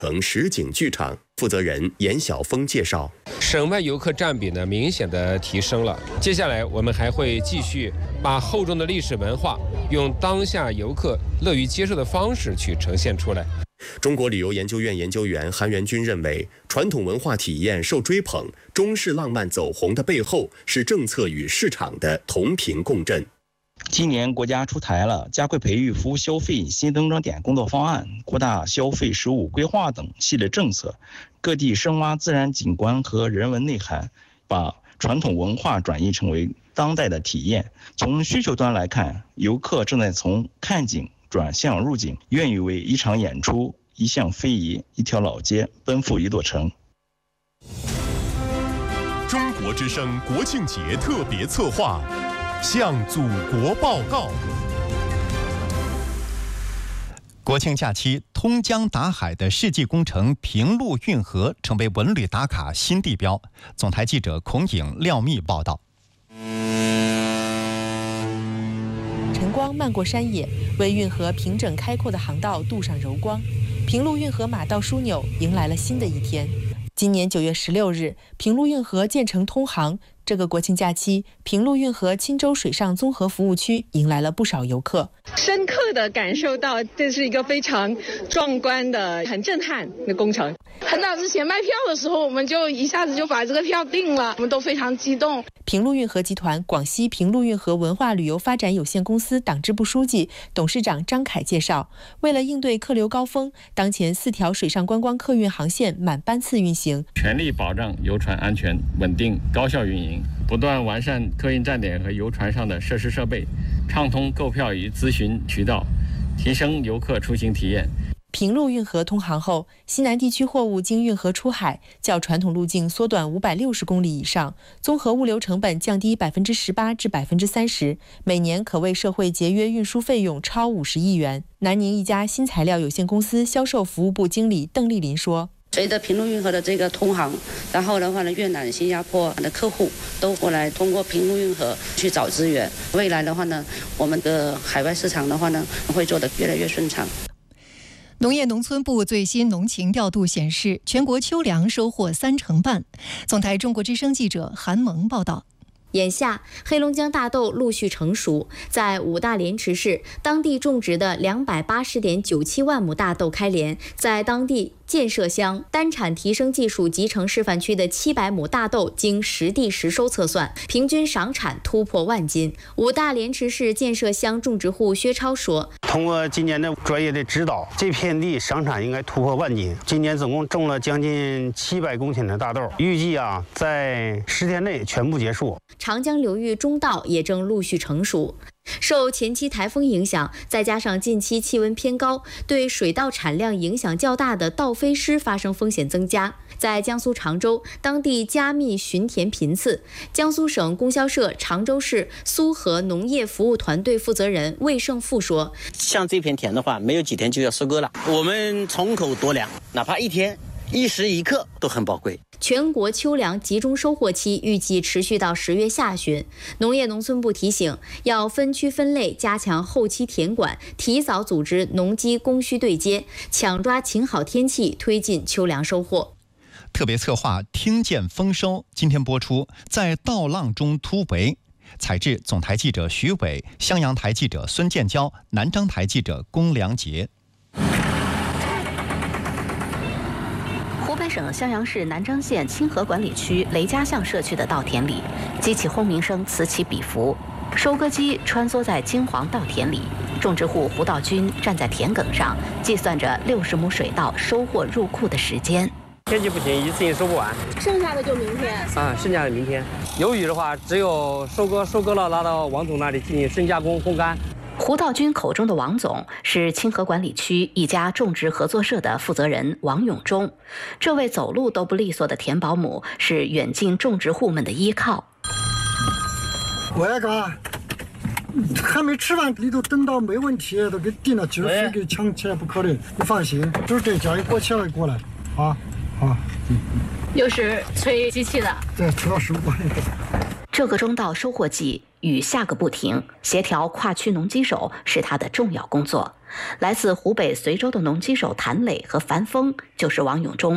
实景剧场负责人严晓峰介绍， 省外游客占比呢明显的提升了。接下来我们还会继续把厚重的历史文化用当下游客乐于接受的方式去呈现出来。 中国旅游研究院研究员韩元军认为，传统文化体验受追捧，中式浪漫走红的背后是政策与市场的同频共振。 今年国家出台了加快培育服务消费新增长点工作方案、扩大消费实务规划等系列政策，各地深挖自然景观和人文内涵，把传统文化转移成为当代的体验。从需求端来看，游客正在从看景转向入景，愿意为一场演出、一项非遗、一条老街奔赴一座城。 中国之声国庆节特别策划，向祖国报告。 国庆假期，通江达海的世纪工程平陆运河成为文旅打卡新地标。总台记者孔颖、廖密报道。 晨光漫过山野，为运河平整开阔的航道镀上柔光。平陆运河马道枢纽迎来了新的一天。今年9月16日，平陆运河建成通航。这个国庆假期，平陆运河钦州水上综合服务区迎来了不少游客， 深刻地感受到这是一个非常壮观的、很震撼的工程。 很早之前卖票的时候，我们就一下子就把这个票定了，我们都非常激动。 平陆运河集团广西平陆运河文化旅游发展有限公司党支部书记、董事长张凯介绍，为了应对客流高峰，当前4条水上观光客运航线满班次运行， 全力保障游船安全、稳定、高效运营，不断完善客运站点和游船上的设施设备，畅通购票与咨询渠道，提升游客出行体验。 平陆运河通航后，西南地区货物经运河出海，较传统路径缩短560公里以上，综合物流成本降低18%至30%，每年可为社会节约运输费用超50亿元。南宁一家新材料有限公司销售服务部经理邓丽林说， 随着平陆运河的这个通航，然后的话呢，越南、新加坡的客户都过来通过平陆运河去找资源。未来的话呢，我们的海外市场的话呢，会做得越来越顺畅。 农业农村部最新农情调度显示，全国秋粮收获30%半。总台中国之声记者韩萌报道。 眼下，黑龙江大豆陆续成熟，在五大连池市，当地种植的280.97万亩大豆开镰，在当地建设乡单产提升技术集成示范区的700亩大豆经实地实收测算，平均赏产突破万斤。五大连池市建设乡种植户薛超说， 通过今年的专业的指导，这片地赏产应该突破万斤。今年总共种了将近700公顷的大豆，预计在10天内全部结束。 长江流域中稻也正陆续成熟。受前期台风影响，再加上近期气温偏高，对水稻产量影响较大的稻飞失发生风险增加。在江苏常州，当地加密巡田频次。江苏省供销社常州市苏河农业服务团队负责人魏胜富说：“ 像这片田的话，没有几天就要收割了。我们从口夺粮，哪怕一天、一时一刻都很宝贵。” 全国秋粮集中收获期预计持续到10月下旬。农业农村部提醒，要分区分类，加强后期田管，提早组织农机供需对接，抢抓晴好天气，推进秋粮收获。 特别策划听见丰收今天播出，在稻浪中突围。采制总台记者徐伟，襄阳台记者孙建交，南章台记者龚良杰。 湖北省襄阳市南章县清河管理区雷家巷社区的稻田里，机器轰鸣声此起彼伏，收割机穿梭在金黄稻田里，种植户胡道军站在田埂上，计算着60亩水稻收获入库的时间。 天气不行，一次性收不完， 剩下的就明天剩下的明天。有雨的话，只有收割了，拿到王总那里进行深加工、烘干。 胡道军口中的王总是清河管理区一家种植合作社的负责人王永忠。这位走路都不利索的田保姆是远近种植户们的依靠。 我那个还没吃完，你都等到没问题，都给定了，今儿非给抢起来不可能。你放心，就是这家一过起来过来啊。 又是吹机器的， 对，吹到15公里。 这个中稻收获季， 与下个不停，协调跨区农机手是他的重要工作。来自湖北随州的农机手谭磊和樊峰就是王永忠